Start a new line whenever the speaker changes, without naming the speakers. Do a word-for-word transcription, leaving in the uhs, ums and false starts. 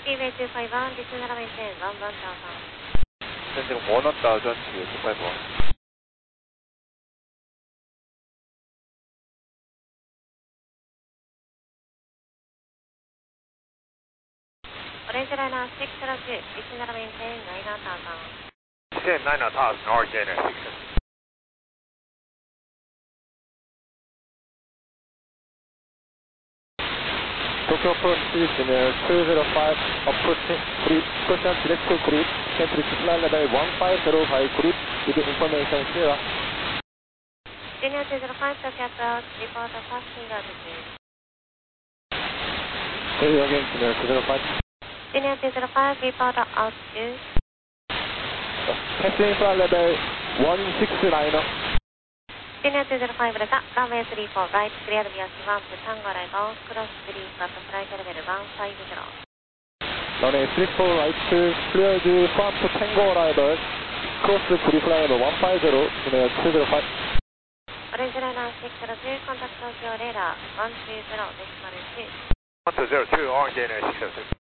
Skyway two five one, descend and maintain one one thousand.
Descending one thousand to two five one.
Orange liner six zero two, descend and maintain nine thousand.
Descend nine thousand, orange liner six.
Tokyo approach Senior two zero five, approaching grid, Scotian direct to grid, entry to flight level one five zero five grid, with information clear.
Senior two zero five, Tokyo approach, report a passenger disease.
Say it again, Senior two zero five.
Senior two zero five, report altitude.
Passing flight level one six nine.
Senior two zero five ですが、ランウェイスリーフォー、ライトクリアルビアシワンプ、タンゴライバー、クロススリーフラットフライトレベルone five zero。
Runway three four right to clear the front to Tango arrival, cross the free fly level one five zero, Senior two zero five.
オレンジライナーsix zero two、コンタクト東京レーダーone two zero、デシマルone。
one two zero two, orange liner six zero two.